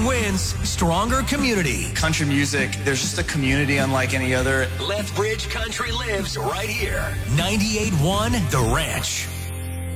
one wins, stronger community. Country music, there's just a community unlike any other. Lethbridge Country lives right here. 98.1 The Ranch.